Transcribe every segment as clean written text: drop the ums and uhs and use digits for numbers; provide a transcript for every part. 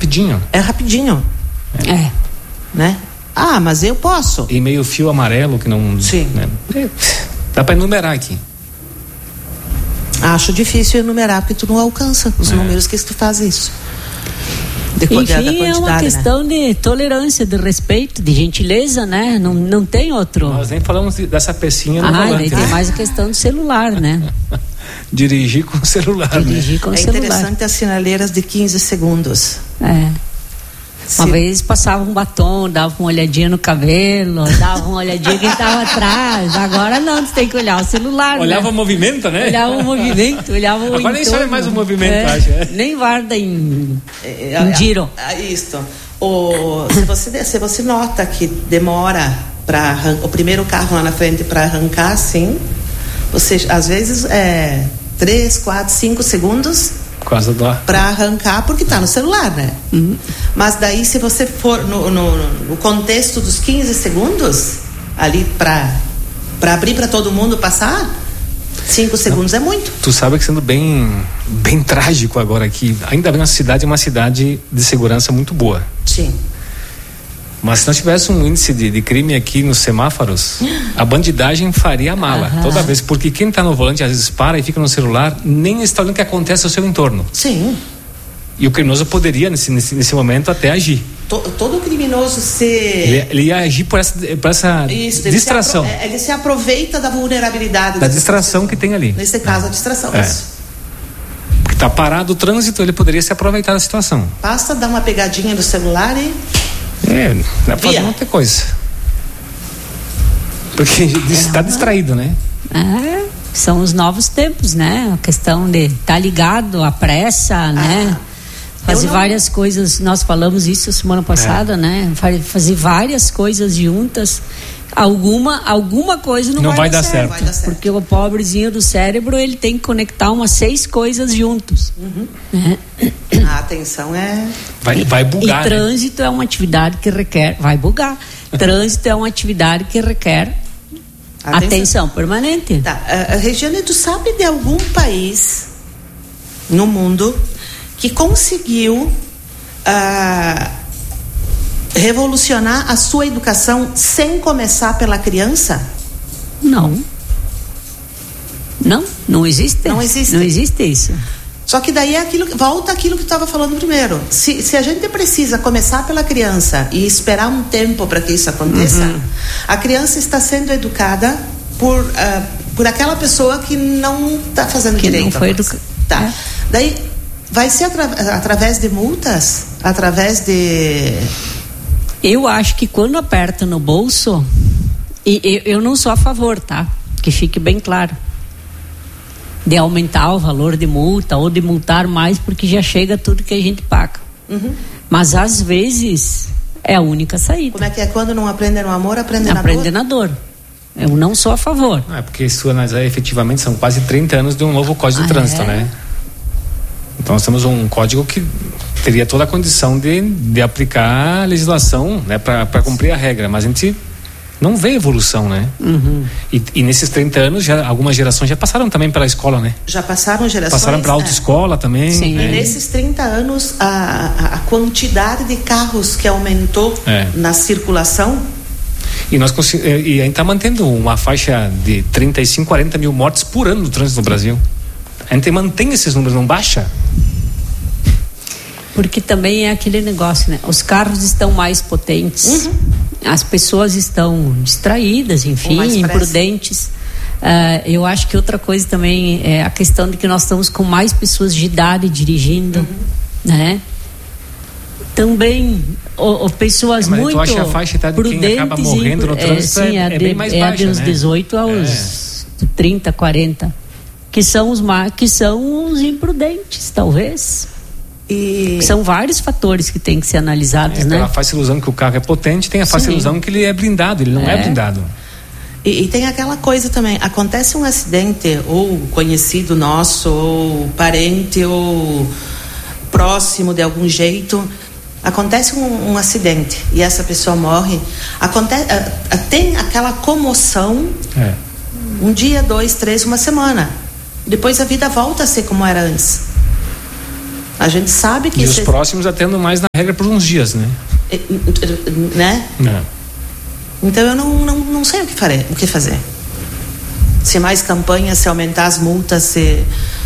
rapidinho. É rapidinho. Né? Ah, mas eu posso. E meio fio amarelo que não... Sim. Né? Dá para enumerar aqui. Acho difícil enumerar, porque tu não alcança os números que tu faz isso. Enfim, é uma questão, né, de tolerância, de respeito, de gentileza, né? Não tem outro. Nós nem falamos dessa pecinha no volante. Tem mais a questão do celular, né? Dirigir com o celular. É interessante as sinaleiras de 15 segundos. Uma vez passava um batom, dava uma olhadinha no cabelo, dava uma olhadinha quem estava atrás. Agora não, você tem que olhar o celular. Olhava o movimento, né? Olhava o movimento, olhava o Agora nem entorno. sabe mais o movimento, acho. Nem guarda em giro. Isso. Se você nota que demora o primeiro carro lá na frente para arrancar, assim, você às vezes 3, 4, 5 segundos para arrancar, porque tá no celular, né? Mas daí, se você for no contexto dos 15 segundos ali para abrir para todo mundo passar, 5 segundos é muito. Tu sabe que, sendo bem trágico agora aqui, ainda bem, a cidade é uma cidade de segurança muito boa. Sim. Mas se nós tivéssemos um índice de crime aqui nos semáforos, a bandidagem faria a mala toda vez, porque quem está no volante às vezes para e fica no celular, nem está olhando o que acontece ao seu entorno. Sim. E o criminoso poderia nesse momento até agir. Todo criminoso ele ia agir por essa distração. Ele se aproveita da vulnerabilidade da distração que tem ali. Nesse caso, a distração. Porque está parado o trânsito, ele poderia se aproveitar da situação. Basta dar uma pegadinha no celular e dá pra fazer muita coisa. Porque está distraído, né? São os novos tempos, né? A questão de estar ligado, a pressa, né? Fazer várias coisas. Nós falamos isso semana passada, né? Fazer várias coisas juntas. Alguma coisa não vai dar certo. Porque o pobrezinho do cérebro, ele tem que conectar umas 6 coisas juntos. Né? A atenção vai bugar. E trânsito é uma atividade que requer... Vai bugar. Trânsito é uma atividade que requer atenção permanente. Regiane, tu sabe de algum país no mundo que conseguiu revolucionar a sua educação sem começar pela criança? Não existe. Não existe isso. Só que daí volta aquilo que tu estava falando primeiro. Se a gente precisa começar pela criança e esperar um tempo para que isso aconteça, a criança está sendo educada por aquela pessoa que não está fazendo direito. Não foi educada. Daí vai ser através de multas, através de... Eu acho que quando aperta no bolso, e eu não sou a favor, tá? Que fique bem claro, de aumentar o valor de multa ou de multar mais, porque já chega tudo que a gente paga. Mas às vezes é a única saída. Como é que é? Quando não aprende no amor, aprende na dor. Eu não sou a favor. Porque isso efetivamente são quase 30 anos de um novo Código de Trânsito, né? Então nós temos um código que teria toda a condição de aplicar a legislação, né, para cumprir a regra, mas a gente não vê evolução, né? E nesses 30 anos, algumas gerações já passaram também pela escola, né? Já passaram gerações. Passaram para a autoescola também. Sim. Né? E nesses 30 anos, a quantidade de carros que aumentou na circulação. E a gente está mantendo uma faixa de 35, 40 mil mortes por ano no trânsito no Brasil. A gente mantém esses números, não baixa? Porque também é aquele negócio, né? Os carros estão mais potentes, as pessoas estão distraídas, enfim, imprudentes. Eu acho que outra coisa também é a questão de que nós estamos com mais pessoas de idade dirigindo, né? Também pessoas muito tu acha que a faixa de prudentes, quem acaba morrendo no trânsito é bem mais baixa, dos 18 aos 30, 40, que são os imprudentes, talvez. São vários fatores que têm que ser analisados, né? Tem a falsa ilusão que o carro é potente, tem a falsa ilusão que ele é blindado, ele não é blindado. E tem aquela coisa também, acontece um acidente, ou conhecido nosso, ou parente, ou próximo de algum jeito, acontece um acidente e essa pessoa morre, tem aquela comoção, um dia, 2, 3, uma semana, depois a vida volta a ser como era antes. A gente sabe que... E os próximos atendo mais na regra por uns dias, né? Né? Então eu não sei o que fazer. Se mais campanhas, se aumentar as multas, se...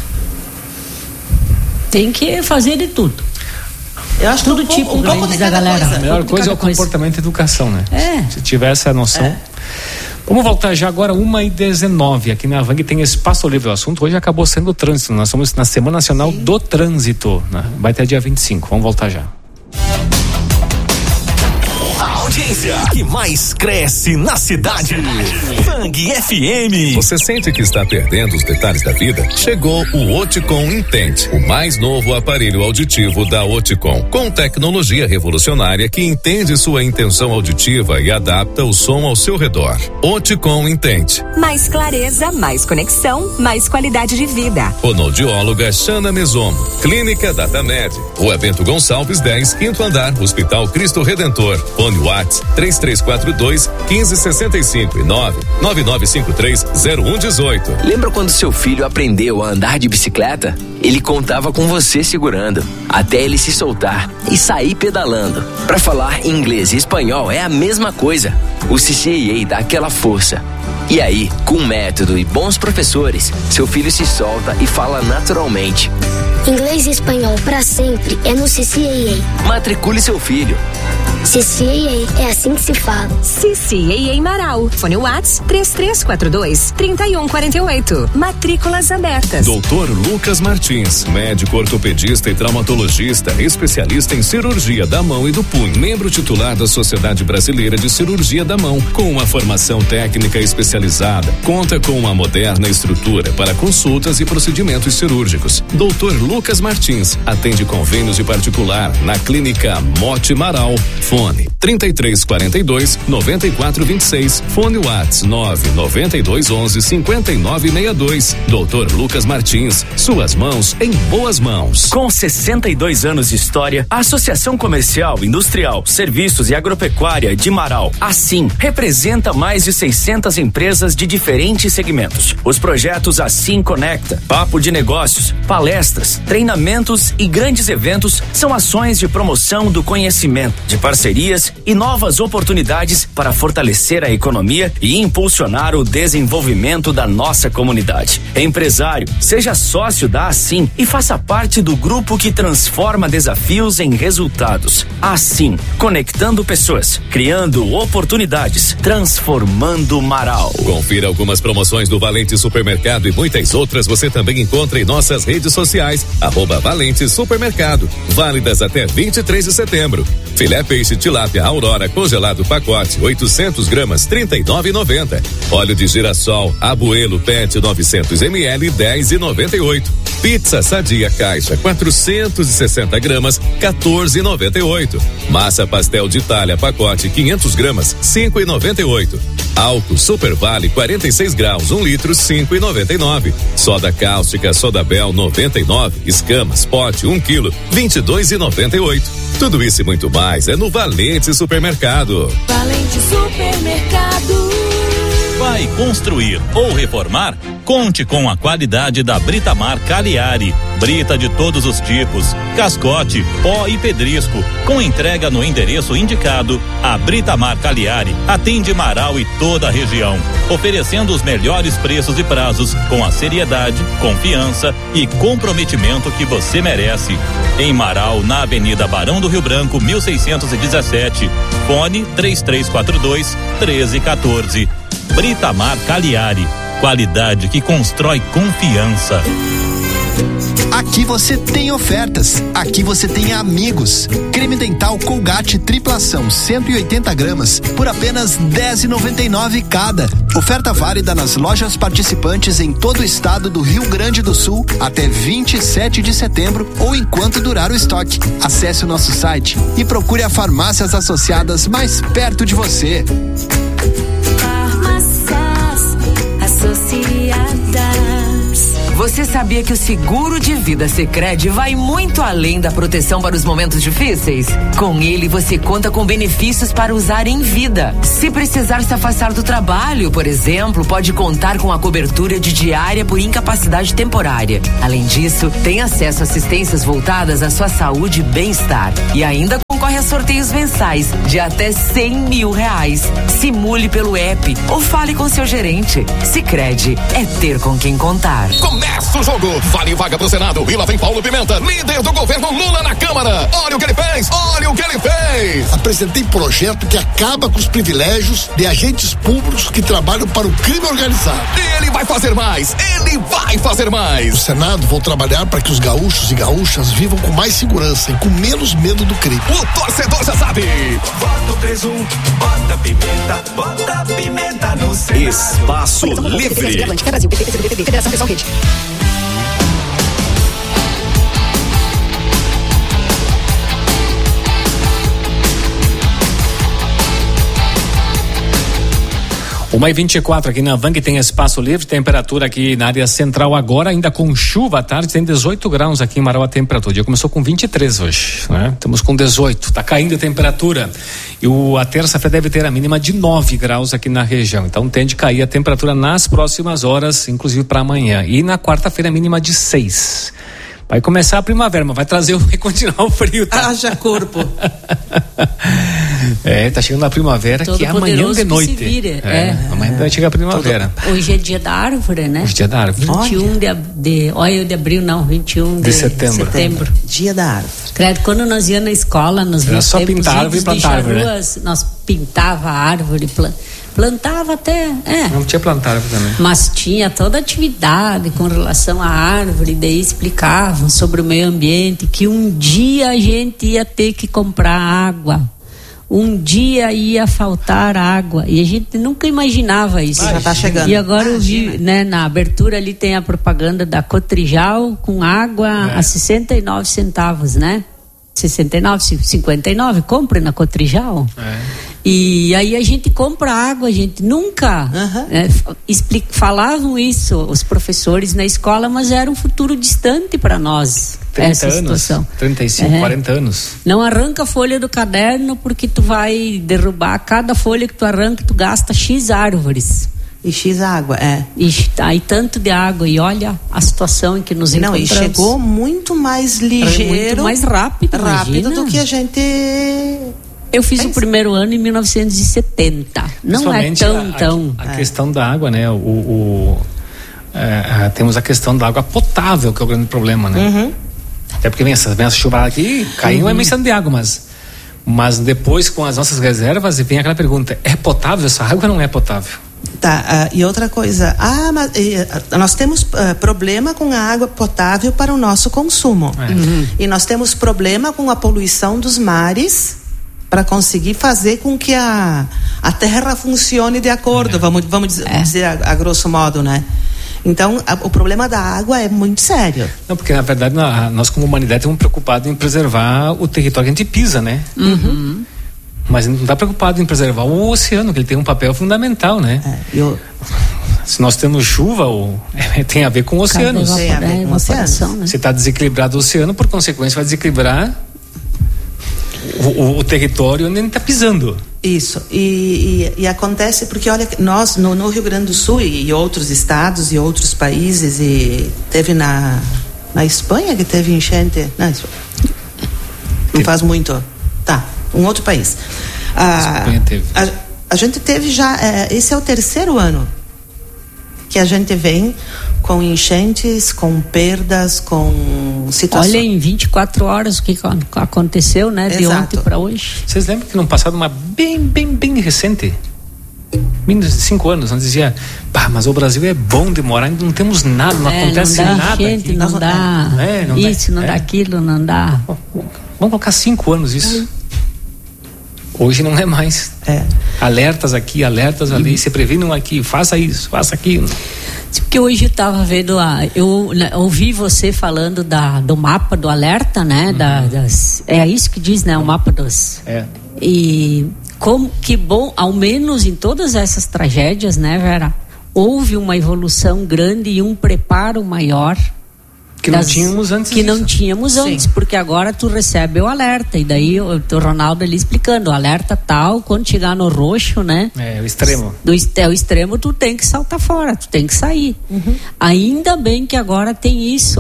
Tem que fazer de tudo. Eu acho tudo que um pouco de cada galera. A melhor coisa é o comportamento e educação, né? Se tiver essa noção. Vamos voltar já agora 1h19. Aqui na Vang tem Espaço Livre. O assunto hoje acabou sendo o trânsito. Nós estamos na Semana Nacional do Trânsito, né? Vai até dia 25. Vamos voltar já. Audiência que mais cresce na cidade. Vang FM. Você sente que está perdendo os detalhes da vida? Chegou o Oticon Intente, o mais novo aparelho auditivo da Oticon, com tecnologia revolucionária que entende sua intenção auditiva e adapta o som ao seu redor. Oticon Intente. Mais clareza, mais conexão, mais qualidade de vida. Fonoaudióloga Xana Mesomo. Clínica Datamed. Rua Bento Gonçalves 10, 5º andar, Hospital Cristo Redentor. Fone WhatsApp 3342-1565 e 99953-0118. Lembra quando seu filho aprendeu a andar de bicicleta? Ele contava com você segurando, até ele se soltar e sair pedalando. Para falar inglês e espanhol é a mesma coisa. O CCAA dá aquela força. E aí, com método e bons professores, seu filho se solta e fala naturalmente. Inglês e espanhol para sempre é no CCAA. Matricule seu filho. CCAA, é assim que se fala. CCAA Marau. Fone WhatsApp 3342-3148. Matrículas abertas. Dr. Lucas Martins, médico ortopedista e traumatologista, especialista em cirurgia da mão e do punho, membro titular da Sociedade Brasileira de Cirurgia da Mão, com uma formação técnica especializada, conta com uma moderna estrutura para consultas e procedimentos cirúrgicos. Dr. Lucas Martins atende convênios de particular na Clínica Mote Marau. Fone 3342-9426. Fone WhatsApp 99211-5962. Dr. Lucas Martins, suas mãos em boas mãos. Com 62 anos de história, a Associação Comercial, Industrial, Serviços e Agropecuária de Marau, assim, representa mais de 600 empresas de diferentes segmentos. Os projetos Assim Conecta, Papo de Negócios, palestras, treinamentos e grandes eventos são ações de promoção do conhecimento, de parcerias e novas oportunidades para fortalecer a economia e impulsionar o desenvolvimento da nossa comunidade. Empresário, seja sócio da Assim e faça parte do grupo que transforma desafios em resultados. Assim, conectando pessoas, criando oportunidades, transformando Marau. Confira algumas promoções do Valente Supermercado e muitas outras você também encontra em nossas redes sociais, @Valente Supermercado, válidas até 23 de setembro. Filé peixe tilápia Aurora congelado pacote 800 gramas 39,90. Óleo de girassol Abuelo PET 900 ml 10,98. Pizza Sadia caixa 460 gramas 14,98. Massa pastel de Itália pacote 500 gramas 5,98. Álcool Super Vale 46 graus 1 litro 5,99. Soda cáustica Soda Bel 99. Escamas pote 1 quilo 22,98. Tudo isso e muito mais é no Valente Supermercado. Valente Supermercado. Vai construir ou reformar? Conte com a qualidade da Britamar Cagliari. Brita de todos os tipos, cascote, pó e pedrisco. Com entrega no endereço indicado, a Britamar Cagliari atende Marau e toda a região, oferecendo os melhores preços e prazos com a seriedade, confiança e comprometimento que você merece. Em Marau, na Avenida Barão do Rio Branco, 1617. Fone 3342-1314. Britamar Cagliari. Qualidade que constrói confiança. Aqui você tem ofertas, aqui você tem amigos. Creme dental Colgate triplação 180 gramas por apenas R$10,99 cada. Oferta válida nas lojas participantes em todo o estado do Rio Grande do Sul até 27 de setembro ou enquanto durar o estoque. Acesse o nosso site e procure a farmácias associadas mais perto de você. Farmácias associadas. Você sabia que o seguro de vida Sicredi vai muito além da proteção para os momentos difíceis? Com ele, você conta com benefícios para usar em vida. Se precisar se afastar do trabalho, por exemplo, pode contar com a cobertura de diária por incapacidade temporária. Além disso, tem acesso a assistências voltadas à sua saúde e bem-estar. E ainda concorre a sorteios mensais de até R$100 mil. Simule pelo app ou fale com seu gerente. Sicredi é ter com quem contar. Começa o jogo, vale vaga pro Senado e lá vem Paulo Pimenta, líder do governo Lula na Câmara. Olha o que ele fez, olha o que ele fez. Apresentei projeto que acaba com os privilégios de agentes públicos que trabalham para o crime organizado. E ele vai fazer mais, ele vai fazer mais. No Senado vou trabalhar para que os gaúchos e gaúchas vivam com mais segurança e com menos medo do crime. O torcedor já sabe. Bota o presunto, bota pimenta no Senado. Espaço Livre. Uma e 24 aqui na Vang tem Espaço Livre, temperatura aqui na área central agora, ainda com chuva à tarde, tem 18 graus aqui em Marau a temperatura. O dia começou com 23 hoje, né? Estamos com 18, tá caindo a temperatura. E a terça-feira deve ter a mínima de 9 graus aqui na região. Então tende a cair a temperatura nas próximas horas, inclusive para amanhã. E na quarta-feira a mínima de 6. Vai começar a primavera, mas vai continuar o frio, tá? Haja corpo. Tá chegando a primavera, todo que é amanhã de noite. Se vira. Amanhã vai chegar a primavera. Hoje é dia da árvore, né? Hoje é dia da árvore. 21 de abril, não, 21 de setembro. Dia da árvore. Credo, quando nós íamos na escola, nos era só pintar árvore e plantar árvore, né? Nós pintava a árvore, plantava até. Não tinha plantado também. Mas tinha toda atividade com relação à árvore, daí explicavam sobre o meio ambiente, que um dia a gente ia ter que comprar água. Um dia ia faltar água. E a gente nunca imaginava isso. Já tá chegando. E agora eu vi, né, na abertura ali tem a propaganda da Cotrijal com água a 69 centavos, né? 69, 59, compre na Cotrijal. E aí a gente compra água, a gente nunca falavam isso os professores na escola, mas era um futuro distante para nós. 30 essa anos, situação. 35, 40 anos. Não arranca a folha do caderno porque tu vai derrubar cada folha que tu arranca, tu gasta X árvores. E X água, E tanto de água, e olha a situação em que nos encontramos. E chegou muito mais ligeiro. Muito mais rápido do que a gente... Eu fiz o primeiro ano em 1970. Não é tão... A questão da água, né? Temos a questão da água potável, que é o grande problema, né? Até porque vem essa chuva aqui, caiu uma emissão de água, mas depois com as nossas reservas vem aquela pergunta: é potável essa água ou não é potável? Tá, e outra coisa, nós temos problema com a água potável para o nosso consumo. E nós temos problema com a poluição dos mares para conseguir fazer com que a terra funcione de acordo, vamos dizer a grosso modo, né? Então, o problema da água é muito sério. Não, porque na verdade nós como humanidade estamos preocupados em preservar o território que a gente pisa, né? Mas não está preocupado em preservar o oceano, que ele tem um papel fundamental, né? Se nós temos chuva, tem a ver com o oceano. Tem a ver com o oceano. Né? Se está desequilibrado o oceano, por consequência vai desequilibrar o território onde a gente está pisando. Isso, e acontece porque, olha, nós no Rio Grande do Sul e outros estados e outros países, e teve na Espanha que teve enchente, não faz muito, um outro país. A gente teve já, esse é o terceiro ano que a gente vem com enchentes, com perdas, com situações. Olha, em 24 horas o que aconteceu, né? De ontem para hoje. Vocês lembram que no passado, uma bem recente, menos de 5 anos, nós dizia, mas o Brasil é bom de morar, não temos nada, não acontece não dá, nada. Gente, aqui. Não dá isso, não dá aquilo, não dá. Vamos colocar 5 anos isso. Hoje não é mais. Alertas aqui, alertas ali, se previnam aqui, faça isso, faça aquilo. Porque hoje eu estava vendo, eu ouvi você falando do mapa do alerta, né? É isso que diz, né? O mapa dos... E que bom, ao menos em todas essas tragédias, né, Vera? houve uma evolução grande e um preparo maior que não tínhamos antes. Que não tínhamos antes, porque agora tu recebe o alerta, e daí o Ronaldo ali explicando, o alerta tal, quando chegar no roxo, né? É, o extremo. O extremo, tu tem que saltar fora, tu tem que sair. Ainda bem que agora tem isso,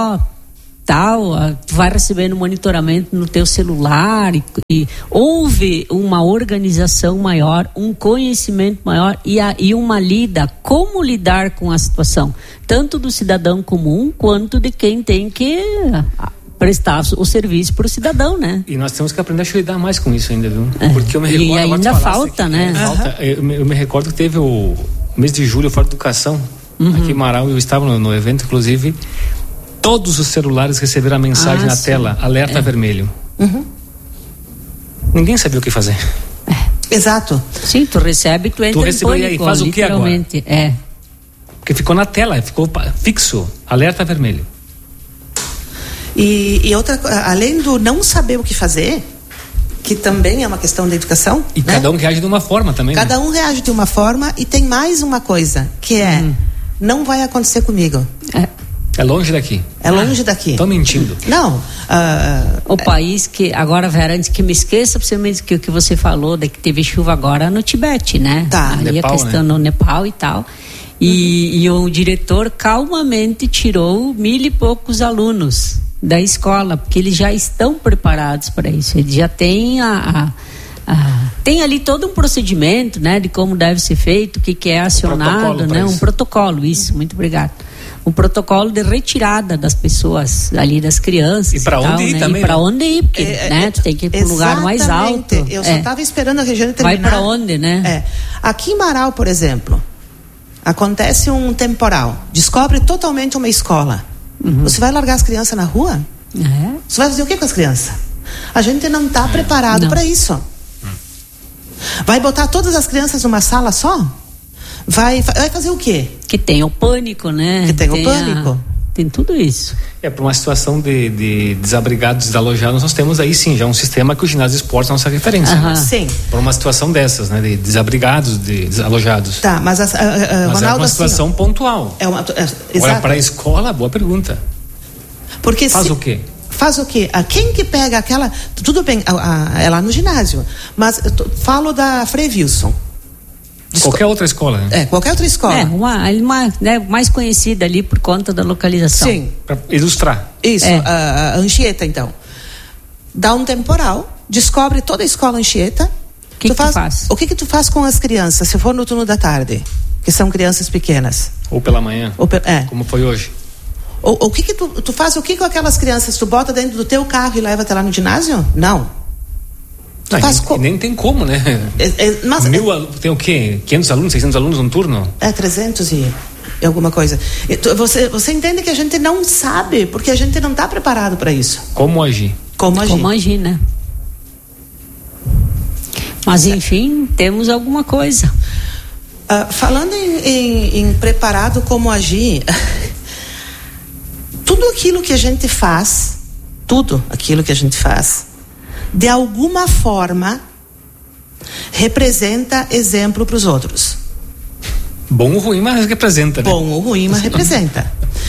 tu vai recebendo monitoramento no teu celular e houve uma organização maior, um conhecimento maior e uma como lidar com a situação, tanto do cidadão comum quanto de quem tem que prestar o serviço para o cidadão, né? E nós temos que aprender a lidar mais com isso ainda, viu? Porque eu me recordo, e ainda falta, né? Eu me recordo que teve o mês de julho, Fora de Educação, aqui em Marau, eu estava no evento, inclusive. Todos os celulares receberam a mensagem na tela, alerta vermelho. Ninguém sabia o que fazer. Exato. Sim, tu recebe, tu entra em pânico, aí, faz o que agora? Porque ficou na tela, ficou fixo, alerta vermelho. E outra, além do não saber o que fazer, que também é uma questão da educação. E cada um reage de uma forma também. Cada um reage de uma forma, e tem mais uma coisa, que não vai acontecer comigo. É longe daqui. É longe daqui. Estão mentindo. Não. O país que, agora, Vera, antes que me esqueça, principalmente que o que você falou, de que teve chuva agora no Tibete, né? Tá. Ali Nepal, a questão no Nepal e tal. E o diretor calmamente tirou 1.000 e poucos alunos da escola, porque eles já estão preparados para isso. Eles já têm tem ali todo um procedimento, né? De como deve ser feito, o que é acionado, né? Um protocolo, isso, muito obrigado. Um protocolo de retirada das pessoas ali, das crianças. E para onde ir, né? também? E para onde ir, porque né? Tu tem que ir para um lugar mais alto. Eu só estava esperando a Regiane terminar. Vai para onde, né? Aqui em Marau, por exemplo, acontece um temporal, descobre totalmente uma escola. Você vai largar as crianças na rua? Você vai fazer o que com as crianças? A gente não está preparado para isso. Vai botar todas as crianças numa sala só? Vai fazer o quê? Que tem o pânico, né? Que tem o pânico. Tem tudo isso. Para uma situação de desabrigados, desalojados, nós temos aí sim já um sistema que o ginásio esporte é a nossa referência. Né? Sim. Para uma situação dessas, né? De desabrigados, de desalojados. Tá, mas Ronaldo, é uma situação pontual. Agora, para a escola, boa pergunta. Porque faz o quê? Faz o quê? Quem que pega aquela... Tudo bem, é lá no ginásio, mas eu falo da Frei Wilson. Qualquer outra escola, né? Qualquer outra escola. Uma né, mais conhecida ali por conta da localização. Sim. Para ilustrar. Isso, a Anchieta, então. Dá um temporal, descobre toda a escola Anchieta. O que tu faz? O que tu faz com as crianças, se for no turno da tarde? Que são crianças pequenas. Ou pela manhã. Como foi hoje. O que tu faz? O que com aquelas crianças? Tu bota dentro do teu carro e leva até lá no ginásio? Não. Nem tem como, né? Mas, tem o quê? 500 alunos, 600 alunos no turno? 300 e alguma coisa. Você entende que a gente não sabe, porque a gente não está preparado para isso. Como agir? Como agir, né? Mas enfim, temos alguma coisa. Falando em preparado como agir, tudo aquilo que a gente faz, de alguma forma representa exemplo para os outros. Bom ou ruim, mas representa, né? Bom ou ruim, mas representa.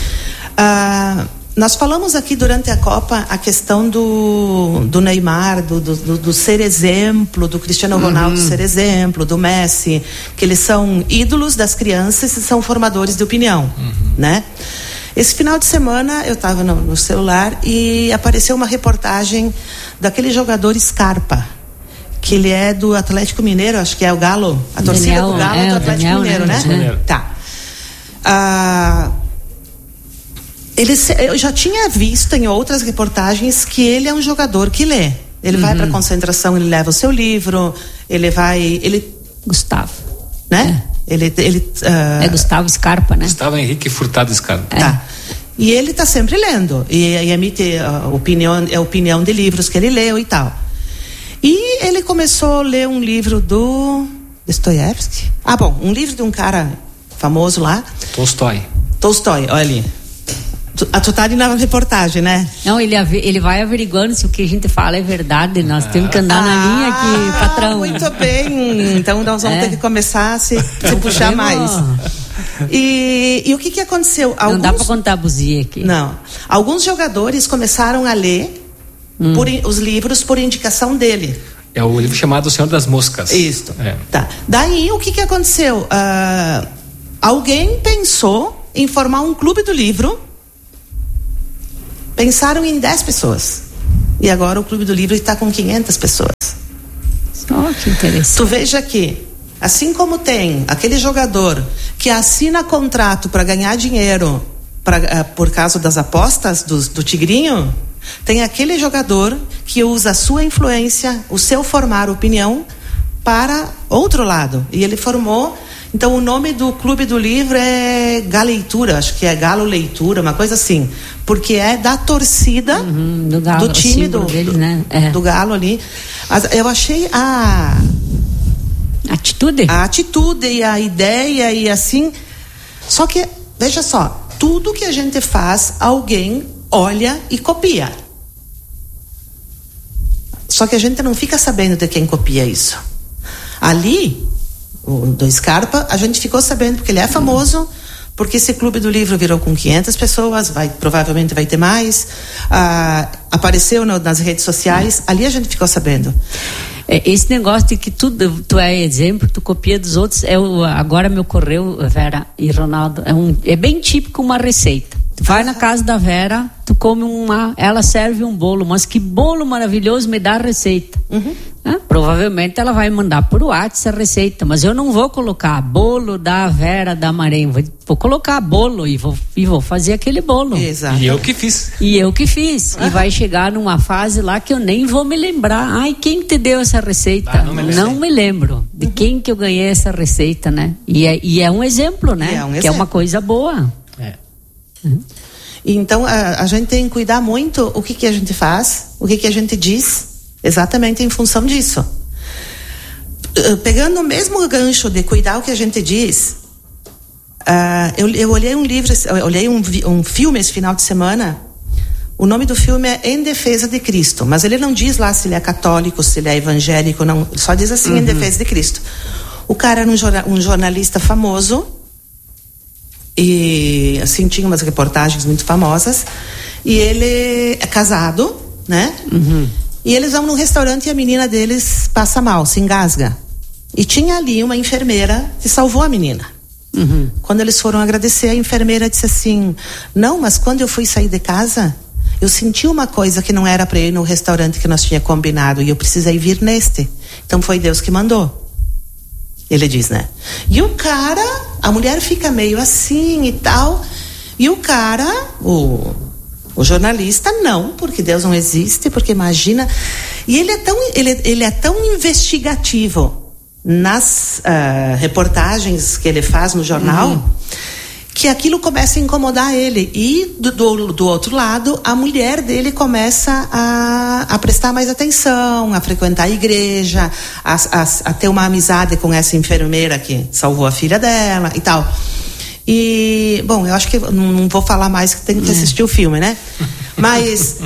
Nós falamos aqui durante a Copa a questão do Neymar, do ser exemplo, do Cristiano Ronaldo ser exemplo, do Messi, que eles são ídolos das crianças e são formadores de opinião, né? Esse final de semana eu estava no celular e apareceu uma reportagem daquele jogador Scarpa, que ele é do Atlético Mineiro, acho que é o Galo, a torcida do Galo é do Atlético Mineiro, né? Tá. Eu já tinha visto em outras reportagens que ele é um jogador que lê. Ele vai para concentração, ele leva o seu livro, Gustavo, né? É Gustavo Scarpa, né? Gustavo Henrique Furtado Scarpa. Tá. E ele está sempre lendo e emite a opinião de livros que ele leu e tal. E ele começou a ler um livro do Dostoiévski. Um livro de um cara famoso lá. Tolstói, olha ali. Tu tá ali na reportagem, né? Não, ele vai averiguando se o que a gente fala é verdade. Nós temos que andar na linha aqui, patrão. Muito bem. Então nós vamos ter que começar a se puxar mais. E o que aconteceu? Não dá para contar a buzia aqui. Não. Alguns jogadores começaram a ler os livros por indicação dele. É o livro chamado O Senhor das Moscas. Isso. Tá. Daí, o que aconteceu? Alguém pensou em formar um clube do livro. Pensaram em 10 pessoas. E agora o clube do livro está com 500 pessoas. Que interessante. Tu veja que, assim como tem aquele jogador que assina contrato para ganhar dinheiro por causa das apostas do Tigrinho, tem aquele jogador que usa a sua influência, o seu formar opinião para outro lado. E ele formou. Então o nome do clube do livro é Galeitura, acho que é Galo Leitura, uma coisa assim, porque é da torcida do, Galo, do time deles, né? do Galo ali. Eu achei a atitude e a ideia e assim. Só que, veja só, tudo que a gente faz, alguém olha e copia. Só que a gente não fica sabendo de quem copia isso. Ali, do Scarpa, a gente ficou sabendo porque ele é famoso, porque esse clube do livro virou com 500 pessoas, provavelmente vai ter mais, apareceu nas redes sociais, ali a gente ficou sabendo. Esse negócio de que tu é exemplo, tu copia dos outros, agora me ocorreu, Vera e Ronaldo, é bem típico uma receita. Tu vai na casa da Vera, tu come ela serve um bolo, mas que bolo maravilhoso, me dá a receita. Provavelmente ela vai mandar por WhatsApp a receita, mas eu não vou colocar bolo da Vera da Marém, vou colocar bolo e vou fazer aquele bolo. Exato. E eu que fiz. E vai chegar numa fase lá que eu nem vou me lembrar. Ai, quem te deu essa receita? Não me lembro de quem que eu ganhei essa receita, né? E é um exemplo, né? Que é uma coisa boa. Então a gente tem que cuidar muito o que a gente faz, o que a gente diz, exatamente em função disso. Pegando o mesmo gancho de cuidar o que a gente diz, eu olhei um livro, eu olhei um filme esse final de semana. O nome do filme é Em Defesa de Cristo, mas ele não diz lá se ele é católico, se ele é evangélico, não, só diz assim, Em Defesa de Cristo. O cara era um jornalista famoso, e assim, tinha umas reportagens muito famosas, e ele é casado, né? E eles vão num restaurante e a menina deles passa mal, se engasga, e tinha ali uma enfermeira que salvou a menina. Quando eles foram agradecer, a enfermeira disse assim: não, mas quando eu fui sair de casa, eu senti uma coisa que não era para ir no restaurante que nós tinha combinado, e eu precisei vir neste, então foi Deus que mandou. Ele diz, né? E o cara, a mulher fica meio assim e tal, e o cara, o jornalista, não, porque Deus não existe, porque imagina. E ele é tão investigativo nas reportagens que ele faz no jornal, que aquilo começa a incomodar ele. E do outro lado, a mulher dele começa a prestar mais atenção, a frequentar a igreja, a ter uma amizade com essa enfermeira que salvou a filha dela e tal. E, bom, eu acho que não vou falar mais, que tem que assistir o filme, né? Mas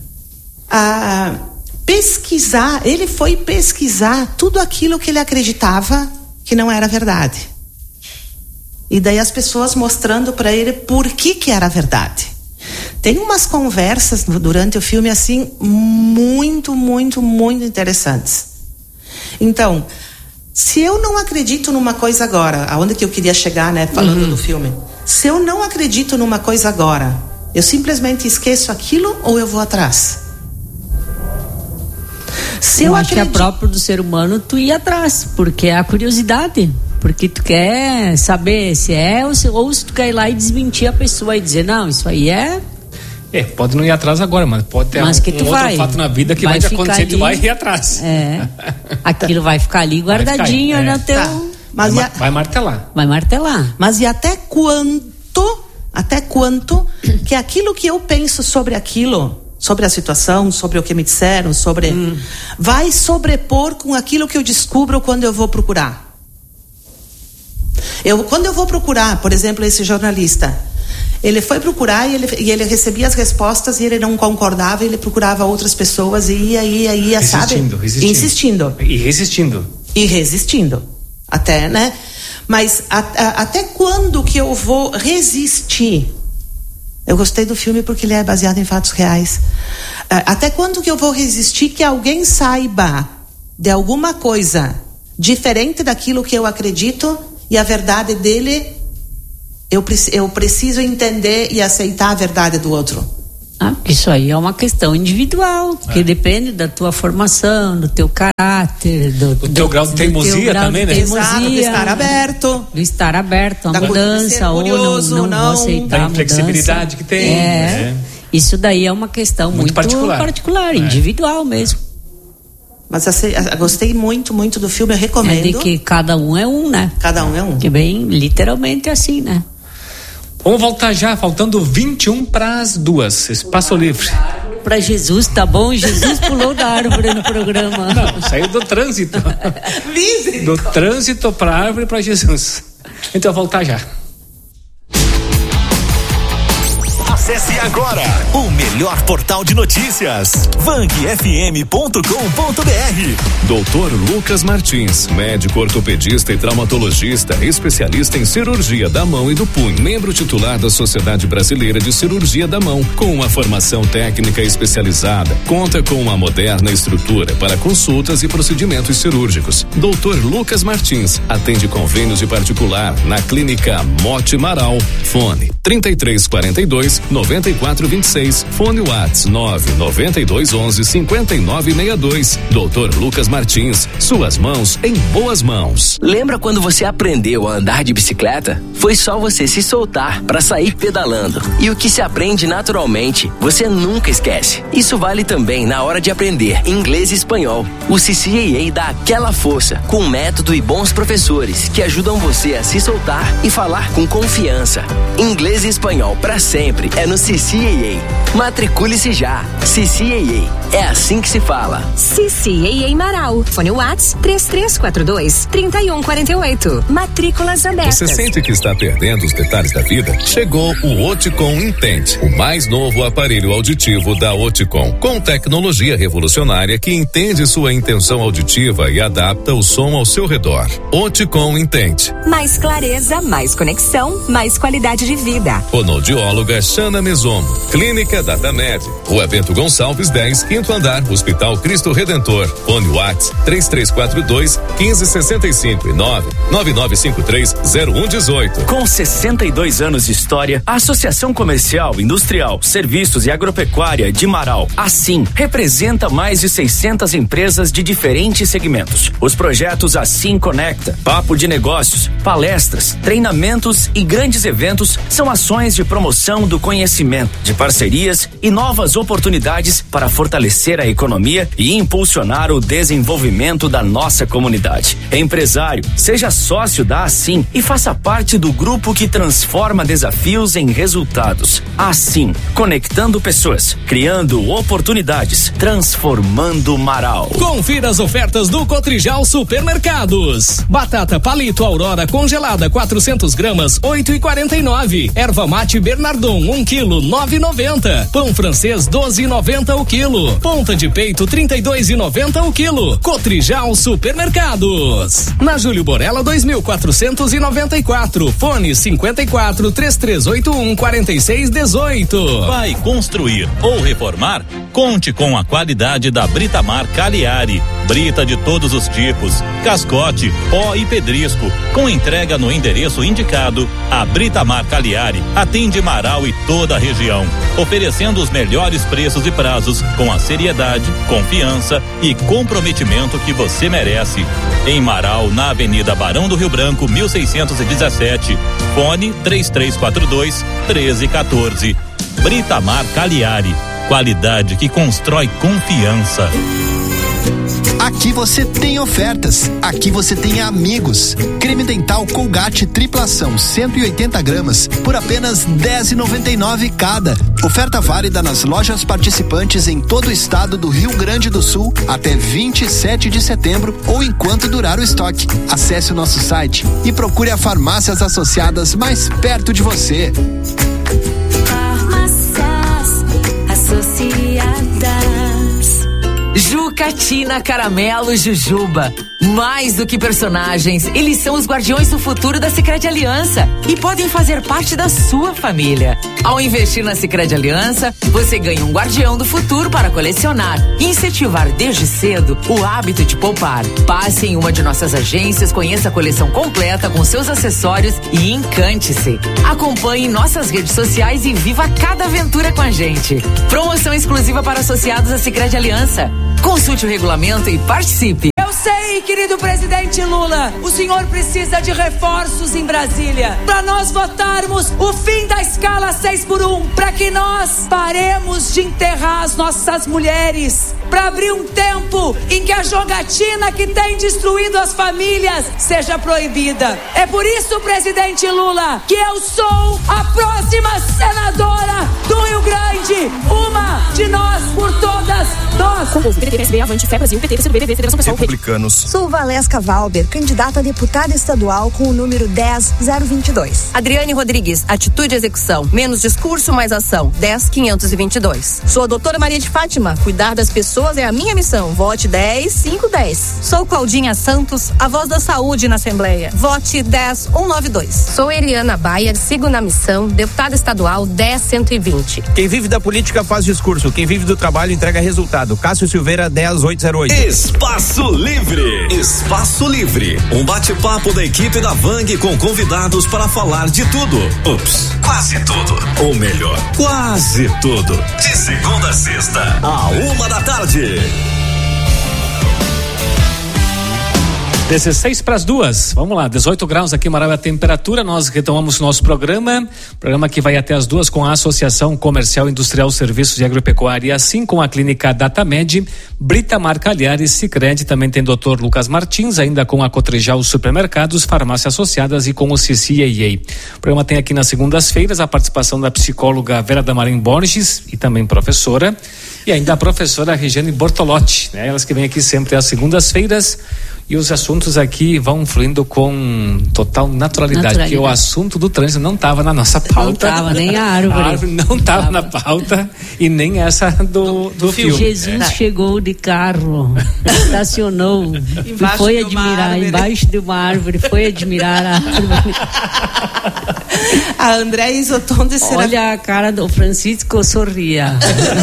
ele foi pesquisar tudo aquilo que ele acreditava que não era verdade. E daí as pessoas mostrando para ele por que era verdade. Tem umas conversas durante o filme assim muito, muito, muito interessantes. Então, se eu não acredito numa coisa agora, aonde que eu queria chegar, né, falando do filme. Se eu não acredito numa coisa agora, eu simplesmente esqueço aquilo ou eu vou atrás? Eu acho que é próprio do ser humano tu ir atrás, porque é a curiosidade. Porque tu quer saber se é ou se tu quer ir lá e desmentir a pessoa e dizer, não, isso aí é... pode não ir atrás agora, mas pode ter outro fato na vida que vai te acontecer e tu vai ir atrás. Aquilo vai ficar ali guardadinho no teu... Mas vai martelar. Vai martelar. Mas e até quanto que aquilo que eu penso sobre aquilo, sobre a situação, sobre o que me disseram, vai sobrepor com aquilo que eu descubro quando eu vou procurar? Quando eu vou procurar, por exemplo, esse jornalista, ele foi procurar e ele recebia as respostas e ele não concordava, ele procurava outras pessoas e ia, sabe? Insistindo. E resistindo. Até, né? Mas até quando que eu vou resistir? Eu gostei do filme porque ele é baseado em fatos reais. Até quando que eu vou resistir que alguém saiba de alguma coisa diferente daquilo que eu acredito e a verdade dele, eu preciso entender e aceitar a verdade do outro? Isso aí é uma questão individual, que depende da tua formação, do teu caráter, do teu grau de teimosia também, né? Exato, de estar aberto. Do estar aberto à mudança, curioso, ou não aceitar da a inflexibilidade que tem. Isso daí é uma questão muito particular, individual mesmo. Mas gostei muito, muito do filme, eu recomendo. É de que cada um é um, né? Cada um é um. Que bem, literalmente assim, né? Vamos voltar já, faltando 21 para as 2, espaço livre. Para Jesus, tá bom? Jesus pulou da árvore no programa. Não, saiu do trânsito. Do trânsito para a árvore para Jesus. Então, voltar já. Acesse agora o melhor portal de notícias, vangfm.com.br. Dr. Lucas Martins, médico ortopedista e traumatologista, especialista em cirurgia da mão e do punho, membro titular da Sociedade Brasileira de Cirurgia da Mão, com uma formação técnica especializada, conta com uma moderna estrutura para consultas e procedimentos cirúrgicos. Dr. Lucas Martins atende convênios de particular na Clínica Mote Marau. Fone 3342-9426. Fone Whats 99211-5962. Dr. Lucas Martins, suas mãos em boas mãos. Lembra quando você aprendeu a andar de bicicleta? Foi só você se soltar para sair pedalando. E o que se aprende naturalmente, você nunca esquece. Isso vale também na hora de aprender inglês e espanhol. O CCAA dá aquela força, com método e bons professores que ajudam você a se soltar e falar com confiança. Inglês e espanhol para sempre é no CCAA. Matricule-se já. CCAA. É assim que se fala. CCAA Marau. Fone Whats 3342-3148. Matrículas abertas. Você sente que está perdendo os detalhes da vida? Chegou o Oticom Intente, o mais novo aparelho auditivo da Oticom, com tecnologia revolucionária que entende sua intenção auditiva e adapta o som ao seu redor. Oticom Intente. Mais clareza, mais conexão, mais qualidade de vida. Fonoaudióloga Xana Mesomo. Clínica Datamed. Rua Bento Gonçalves 10, 5º andar, Hospital Cristo Redentor. Fone Whats 3342-1565 e 99953-0118. Com 62 anos de história, a Associação Comercial, Industrial, Serviços e Agropecuária de Marau, assim, representa mais de 600 empresas de diferentes segmentos. Os projetos Assim Conecta, Papo de Negócios, palestras, treinamentos e grandes eventos são ações de promoção do conhecimento, de parcerias e novas oportunidades para fortalecer a economia e impulsionar o desenvolvimento da nossa comunidade. Empresário, seja sócio da Assim e faça parte do grupo que transforma desafios em resultados. Assim, conectando pessoas, criando oportunidades, transformando Marau. Confira as ofertas do Cotrijal Supermercados. Batata palito Aurora congelada 400 gramas 8,49. Erva mate Bernardon 1 quilo 9,90. Pão francês 12,90 o quilo. Ponta de peito 32,90 o quilo. Cotrijal Supermercados. Na Júlio Borella 2494. Fone 54-3381-4618. Vai construir ou reformar? Conte com a qualidade da Britamar Cagliari. Brita de todos os tipos, cascote, pó e pedrisco, com entrega no endereço indicado. A Britamar Cagliari atende Marau e toda a região, oferecendo os melhores preços e prazos, com a seriedade, confiança e comprometimento que você merece. Em Marau, na Avenida Barão do Rio Branco, 1617. Fone 3342-1314. Britamar Cagliari. Qualidade que constrói confiança. Aqui você tem ofertas, aqui você tem amigos. Creme dental Colgate triplação 180 gramas por apenas R$10,99 cada. Oferta válida nas lojas participantes em todo o estado do Rio Grande do Sul até 27 de setembro ou enquanto durar o estoque. Acesse o nosso site e procure a farmácias associadas mais perto de você. Farmácias associadas. Juca Jogatina, Caramelo, Jujuba. Mais do que personagens, eles são os guardiões do futuro da Sicredi Aliança e podem fazer parte da sua família. Ao investir na Sicredi Aliança, você ganha um guardião do futuro para colecionar e incentivar desde cedo o hábito de poupar. Passe em uma de nossas agências, conheça a coleção completa com seus acessórios e encante-se. Acompanhe nossas redes sociais e viva cada aventura com a gente. Promoção exclusiva para associados à Sicredi Aliança. Consulte o regulamento e participe. Eu sei, querido presidente Lula, o senhor precisa de reforços em Brasília para nós votarmos o fim da escala 6x1, para que nós paremos de enterrar as nossas mulheres, para abrir um tempo em que a jogatina que tem destruído as famílias seja proibida. É por isso, presidente Lula, que eu sou a próxima senadora do Rio Grande, uma de nós por todas nós. Com o PT, PSB, Avante, Fé Brasil, PT, PCdoB, Federação Pessoal, Republicanos. Sou Valesca Valber, candidata a deputada estadual com o número 10022. Adriane Rodrigues, atitude e execução. Menos discurso, mais ação. 10522. Sou a doutora Maria de Fátima, cuidar das pessoas é a minha missão. Vote 10510. Sou Claudinha Santos, a voz da saúde na Assembleia. Vote 10192. Sou Eliana Baia, sigo na missão, deputada estadual 10120. Quem vive da política faz discurso, quem vive do trabalho entrega resultado. Cássio Silveira, 10808. Espaço Livre. Espaço Livre. Um bate-papo da equipe da Vang com convidados para falar de tudo. Ups, quase tudo. Ou melhor, quase tudo. De segunda a sexta, à 1h. 16 para as 2. Vamos lá, 18 graus aqui em Marau é a temperatura. Nós retomamos o nosso programa que vai até as 2 com a Associação Comercial Industrial Serviços e Agropecuária, assim com a Clínica Datamed, Britamar Cagliari, Sicredi, também tem Dr. Lucas Martins, ainda com a Cotrijal Supermercados, Farmácias Associadas e com o CCAA. O programa tem aqui nas segundas-feiras a participação da psicóloga Vera Damarim Borges e também professora, e ainda a professora Regiane Bortolotti, né? Elas que vêm aqui sempre às segundas-feiras. E os assuntos aqui vão fluindo com total naturalidade, porque o assunto do trânsito não estava na nossa pauta. Não estava, nem a árvore. A árvore não estava na pauta e nem essa do filme. Jesus chegou de carro, estacionou e foi admirar, embaixo de uma árvore, foi admirar a árvore. A André Isoton de Serafina. Olha a cara do Francisco, sorria.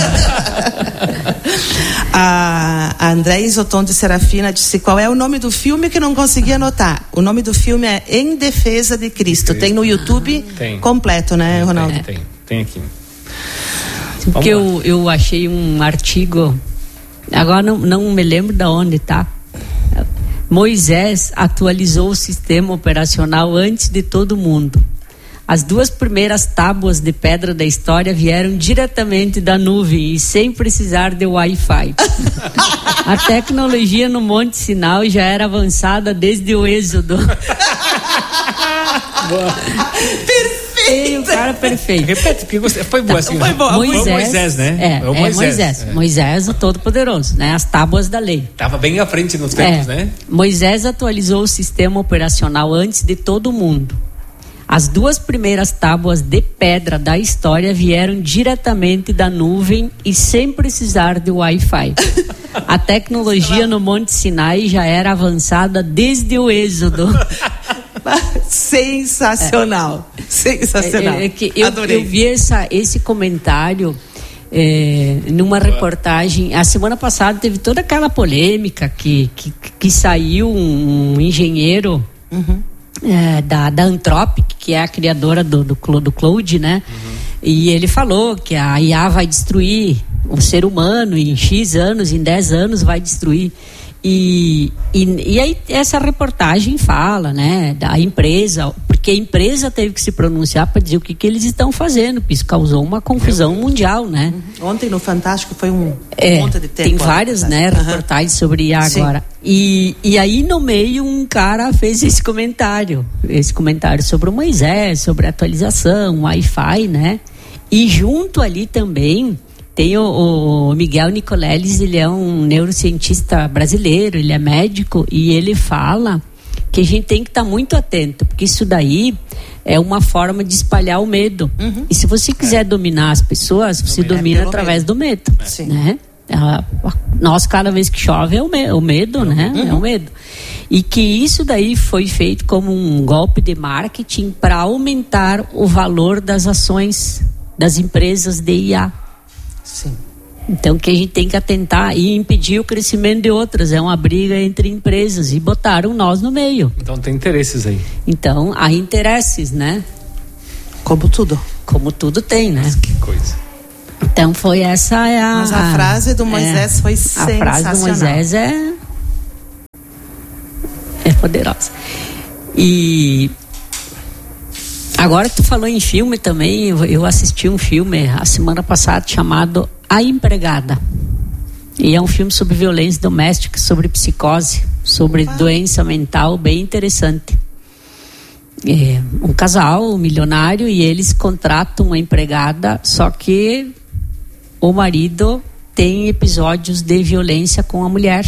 A André Isoton de Serafina disse qual é o nome do filme, que não consegui anotar. O nome do filme é Em Defesa de Cristo. Tem no YouTube completo, né, Ronaldo? Tem aqui. Porque eu achei um artigo, agora não me lembro de onde tá. Moisés atualizou o sistema operacional antes de todo mundo. As 2 primeiras tábuas de pedra da história vieram diretamente da nuvem e sem precisar de Wi-Fi. A tecnologia no Monte Sinai já era avançada desde o Êxodo. Perfeito! O cara perfeito. Repete, porque foi boa assim. Foi boa. Moisés, né? Moisés, o Todo-Poderoso, né? As tábuas da lei. Tava bem à frente nos tempos, né? Moisés atualizou o sistema operacional antes de todo mundo. As 2 primeiras tábuas de pedra da história vieram diretamente da nuvem e sem precisar de Wi-Fi. A tecnologia no Monte Sinai já era avançada desde o Êxodo. Sensacional. Sensacional. Eu vi esse comentário numa reportagem. A semana passada teve toda aquela polêmica que saiu um engenheiro da Anthropic, que é a criadora do Claude, né? E ele falou que a IA vai destruir o ser humano em X anos, em 10 anos vai destruir. E aí essa reportagem fala, né, da empresa, porque a empresa teve que se pronunciar para dizer o que eles estão fazendo, porque isso causou uma confusão mundial, né? Ontem no Fantástico foi um monte de tempo. Tem várias, né, reportagens sobre IA agora. E aí no meio um cara fez esse comentário sobre o Moisés, sobre a atualização, Wi-Fi, né? E junto ali também tem o Miguel Nicoleles, ele é um neurocientista brasileiro, ele é médico e ele fala que a gente tem que estar muito atento, porque isso daí é uma forma de espalhar o medo. E se você quiser dominar as pessoas, você domina através do medo, né? Nós, cada vez que chove, é o medo, né? É o medo. E que isso daí foi feito como um golpe de marketing para aumentar o valor das ações das empresas de IA. Sim. Então, que a gente tem que atentar e impedir o crescimento de outras. É uma briga entre empresas e botaram nós no meio. Então, tem interesses aí. Então, há interesses, né? Como tudo. Como tudo tem, né? Mas que coisa. Então, foi essa Mas a frase do Moisés foi sensacional. A frase do Moisés é poderosa. E agora que tu falou em filme também, eu assisti um filme a semana passada chamado A Empregada. E é um filme sobre violência doméstica, sobre psicose, sobre doença mental, bem interessante. É um casal milionário e eles contratam uma empregada, só que o marido tem episódios de violência com a mulher.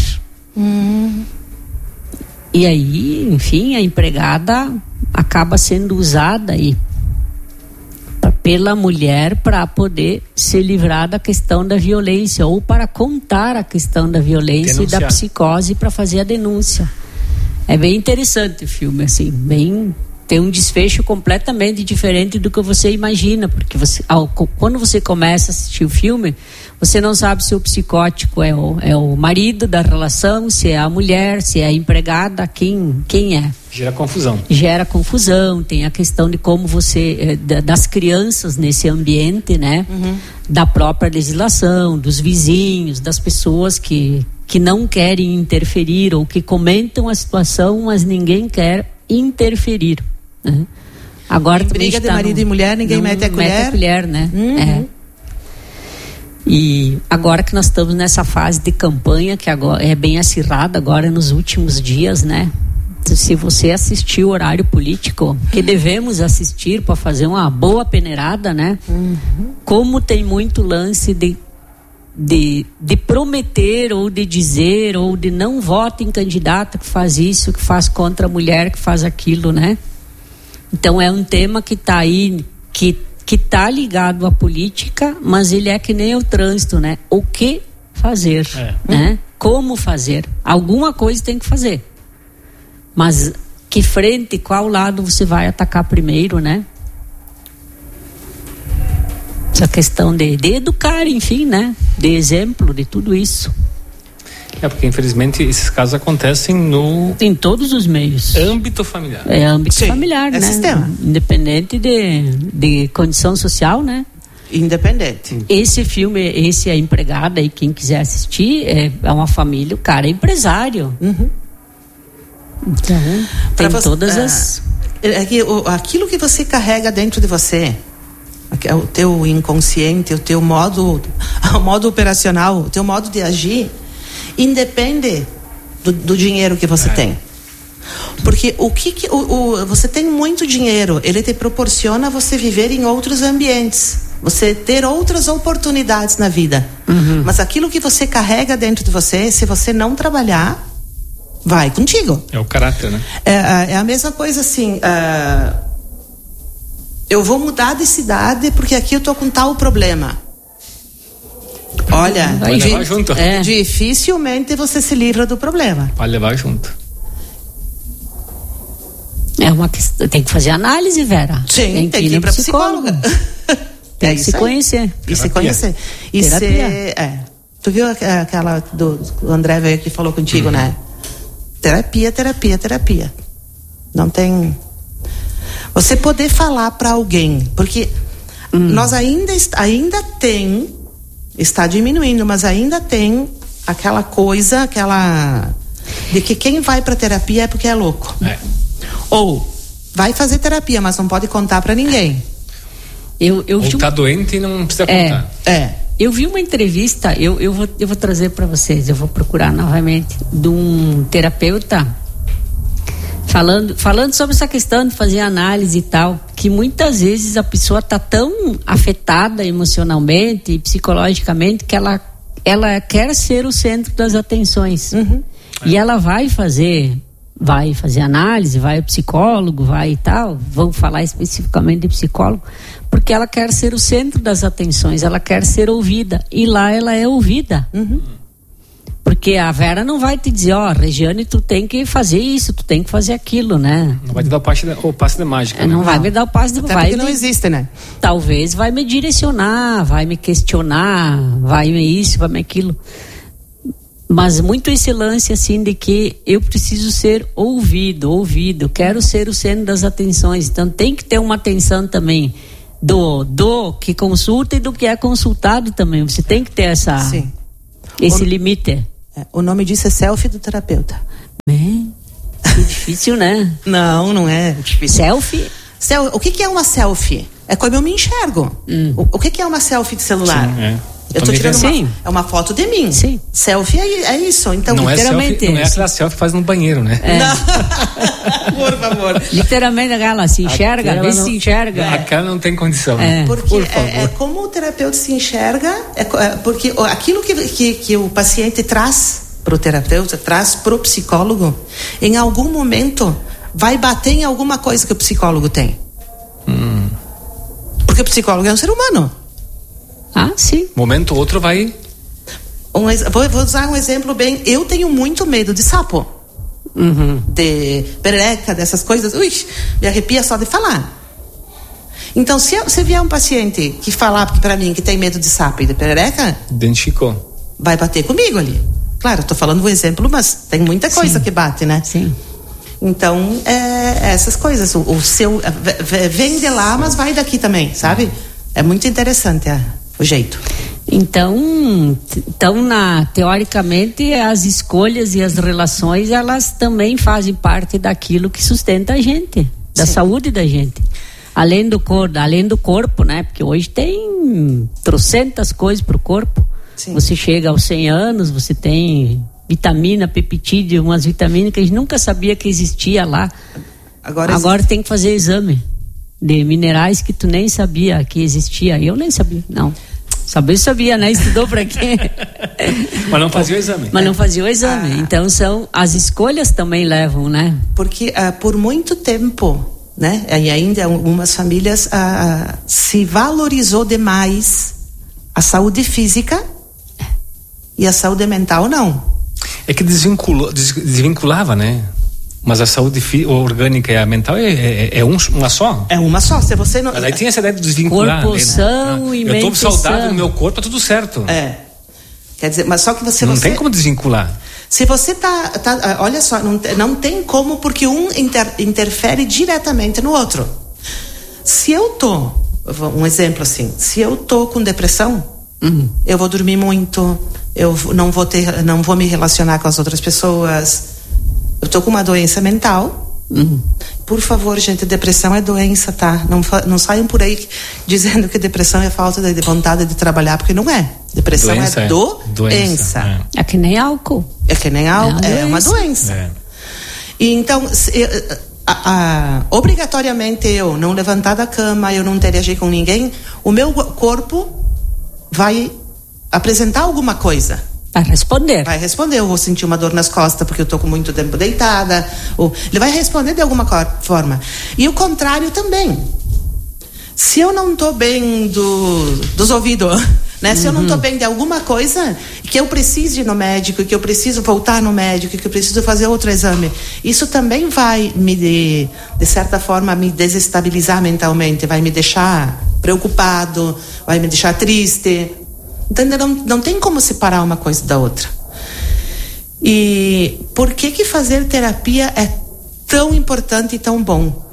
E aí, enfim, a empregada acaba sendo usada aí pela mulher para poder se livrar da questão da violência ou para contar a questão da violência denunciar. E da psicose para fazer a denúncia. É bem interessante o filme, assim, bem... Tem um desfecho completamente diferente do que você imagina, porque quando você começa a assistir o filme, você não sabe se o psicótico é o marido da relação, se é a mulher, se é a empregada, quem é. Gera confusão. Gera confusão, tem a questão de como você, das crianças nesse ambiente, né? Da própria legislação, dos vizinhos, das pessoas que não querem interferir ou que comentam a situação, mas ninguém quer interferir. Agora briga de marido e mulher, ninguém mete a colher. Mete a colher, né? E agora que nós estamos nessa fase de campanha, que agora é bem acirrada agora nos últimos dias, né? Se você assistiu o horário político, que devemos assistir para fazer uma boa peneirada, né? Como tem muito lance de prometer ou de dizer ou de não vote em candidato que faz isso, que faz contra a mulher, que faz aquilo, né? Então é um tema que está aí, que está ligado à política, mas ele é que nem o trânsito, né? O que fazer, né? Como fazer? Alguma coisa tem que fazer. Mas que frente, qual lado você vai atacar primeiro, né? Essa questão de educar, enfim, né? De exemplo, de tudo isso. Porque infelizmente esses casos acontecem em todos os meios. Âmbito familiar. É âmbito familiar, né? Sistema. Independente de condição social, né? Independente. Esse filme, A Empregada, e quem quiser assistir, é uma família, o cara é empresário. Então, tem todas as... aquilo que você carrega dentro de você, o teu inconsciente, o teu modo operacional, o teu modo de agir, independe do dinheiro que você tem. Porque você tem muito dinheiro, ele te proporciona você viver em outros ambientes, você ter outras oportunidades na vida. Mas aquilo que você carrega dentro de você, se você não trabalhar, vai contigo. É o caráter, né? É a mesma coisa assim, eu vou mudar de cidade porque aqui eu tô com tal problema. Olha, vai levar junto. Dificilmente você se livra do problema. Pode levar junto. É uma questão, tem que fazer análise, Vera. Sim, tem que ir para psicóloga. Tem que se conhecer. E se conhecer. E tu viu aquela do André veio que falou contigo, né? Terapia. Não tem. Você poder falar para alguém, porque nós ainda tem, está diminuindo, mas ainda tem aquela coisa, de que quem vai para terapia é porque é louco. Ou vai fazer terapia, mas não pode contar para ninguém. Ou tá doente e não precisa contar. Eu vi uma entrevista, eu vou trazer para vocês, eu vou procurar novamente, de um terapeuta falando sobre essa questão de fazer análise e tal, que muitas vezes a pessoa tá tão afetada emocionalmente e psicologicamente que ela quer ser o centro das atenções. E ela vai fazer vai fazer análise, vai ao psicólogo, vai e tal, vamos falar especificamente de psicólogo, porque ela quer ser o centro das atenções, ela quer ser ouvida, e lá ela é ouvida. Porque a Vera não vai te dizer, Regiane, tu tem que fazer isso, tu tem que fazer aquilo, né? Não vai te dar o passe de mágica. Não vai me dar o passe de mágica. Até porque não existe, né? Talvez vai me direcionar, vai me questionar, vai me isso, vai me aquilo. Mas muito esse lance assim de que eu preciso ser ouvido, quero ser o centro das atenções. Então tem que ter uma atenção também do que consulta e do que é consultado também. Você tem que ter esse limite. O nome disso é selfie do terapeuta. Que difícil, né? Não é difícil. Selfie? O que é uma selfie? É como eu me enxergo. O que é uma selfie de celular? Sim, eu tô tirando uma foto de mim. Sim. Selfie é isso. Então, não literalmente. Selfie, não é aquela selfie que faz no banheiro, né? Não. Por favor. Literalmente ela se enxerga, se enxerga. Aquela não tem condição. Porque é como o terapeuta se enxerga, porque aquilo que o paciente traz pro terapeuta, traz pro psicólogo, em algum momento vai bater em alguma coisa que o psicólogo tem. Porque o psicólogo é um ser humano. Sim. Momento ou outro vai. Vou usar um exemplo bem. Eu tenho muito medo de sapo, de perereca, dessas coisas. Me arrepia só de falar. Então, se vier um paciente que falar para mim que tem medo de sapo e de perereca, identificou, vai bater comigo ali. Claro, eu tô falando um exemplo, mas tem muita coisa que bate, né? Sim. Então, essas coisas. O seu vem de lá, mas vai daqui também, sabe? É muito interessante o jeito. Então teoricamente, as escolhas e as relações, elas também fazem parte daquilo que sustenta a gente, da saúde da gente. Além do corpo, né? Porque hoje tem trocentas coisas pro corpo. Sim. Você chega aos 100 anos, você tem vitamina, peptídeo, umas vitaminas que a gente nunca sabia que existia lá. Agora tem que fazer exame de minerais que tu nem sabia que existia. Eu nem sabia, não. Sabia, né? Estudou pra quê? Mas não fazia o exame. Então as escolhas também levam, né? Porque por muito tempo, né? E ainda algumas famílias se valorizou demais a saúde física e a saúde mental não. É que desvinculava, né? Mas a saúde orgânica e a mental é uma só? É uma só. Se você não... Mas aí tem essa ideia de desvincular. Corpo são e mente são. Eu tô saudável no meu corpo, tá tudo certo. Quer dizer, mas só que não tem como desvincular. Se você olha só, não tem como, porque um interfere diretamente no outro. Se eu tô, um exemplo assim, se eu tô com depressão, eu vou dormir muito, eu não vou me relacionar com as outras pessoas. Eu tô com uma doença mental. Por favor, gente, depressão é doença, tá? Não saiam por aí dizendo que depressão é falta de vontade de trabalhar, porque não é. Depressão é doença. É que nem álcool. É uma doença. E então, obrigatoriamente eu não levantar da cama, eu não interagir com ninguém, o meu corpo vai apresentar alguma coisa. Vai responder. Eu vou sentir uma dor nas costas porque eu tô com muito tempo deitada. Ele vai responder de alguma forma. E o contrário também. Se eu não tô bem dos ouvidos, né? Se eu não tô bem de alguma coisa, que eu preciso ir no médico, que eu preciso voltar no médico, que eu preciso fazer outro exame, isso também vai de certa forma, me desestabilizar mentalmente, vai me deixar preocupado, vai me deixar triste. Entendeu? Não tem como separar uma coisa da outra. E por que fazer terapia é tão importante e tão bom?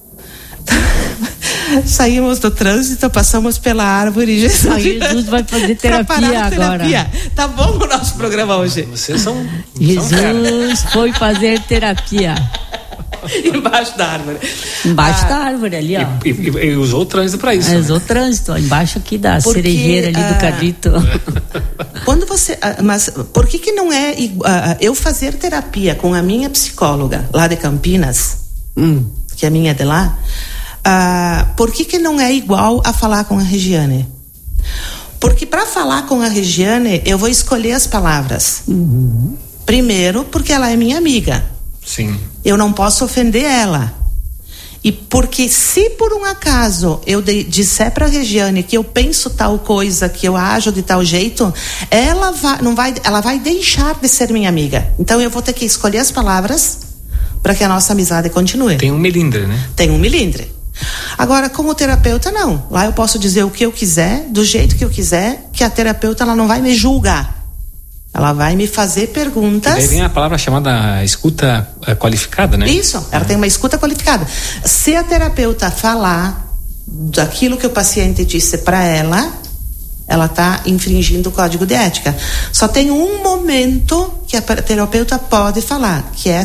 Saímos do trânsito, passamos pela árvore. Jesus vai fazer terapia agora. Tá bom o nosso programa hoje. Vocês são. Jesus foi fazer terapia. Embaixo da árvore. Da árvore ali, ó. E usou o trânsito pra isso. Usou o trânsito, ó, embaixo aqui da cerejeira ali do Cadito. Quando você. Mas por que não é eu fazer terapia com a minha psicóloga lá de Campinas, que a minha é de lá, por que não é igual a falar com a Regiane? Porque para falar com a Regiane, eu vou escolher as palavras. Primeiro, porque ela é minha amiga. Sim. Eu não posso ofender ela. E porque se por um acaso eu disser para a Regiane que eu penso tal coisa, que eu ajo de tal jeito, ela vai deixar de ser minha amiga. Então eu vou ter que escolher as palavras para que a nossa amizade continue. Tem um melindre, né? Tem um melindre. Agora, como terapeuta, não. Lá eu posso dizer o que eu quiser, do jeito que eu quiser, que a terapeuta ela não vai me julgar. Ela vai me fazer perguntas. E daí vem a palavra chamada escuta qualificada, né? Isso, ela tem uma escuta qualificada. Se a terapeuta falar daquilo que o paciente disse para ela está infringindo o código de ética. Só tem um momento que a terapeuta pode falar, que é